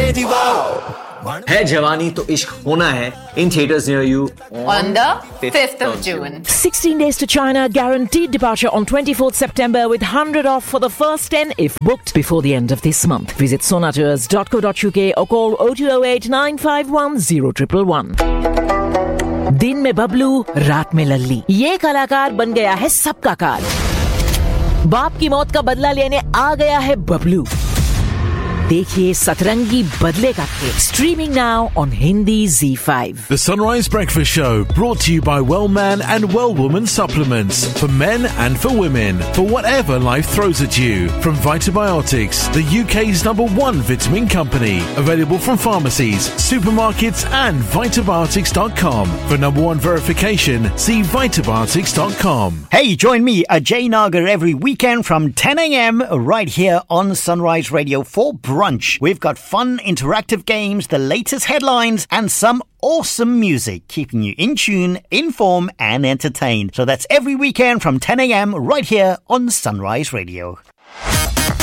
है जवानी तो इश्क होना है in theaters near you on the 5th of June. 16 days to China, guaranteed departure on 24th September with 100 off for the first 10 if booked before the end of this month. Visit sonatours.co.uk or call 0208 951 0111. दिन में बबलू, रात में लल्ली, ये कलाकार बन गया है सबका कार। बाप की मौत का बदला लेने आ गया है बबलू। देखिए सतरंगी बदले का खेल, streaming now on Hindi Z5. The Sunrise Breakfast Show, brought to you by Wellman and Wellwoman supplements for men and for women, for whatever life throws at you. From Vitabiotics, the UK's #1 vitamin company, available from pharmacies, supermarkets and Vitabiotics.com. For #1 verification, see Vitabiotics.com. Hey, join me, Ajay Nagar, every weekend from 10 a.m. right here on Sunrise Radio for Brunch. We've got fun, interactive games, the latest headlines, and some awesome music, keeping you in tune, informed, and entertained. So that's every weekend from 10 a.m. right here on Sunrise Radio.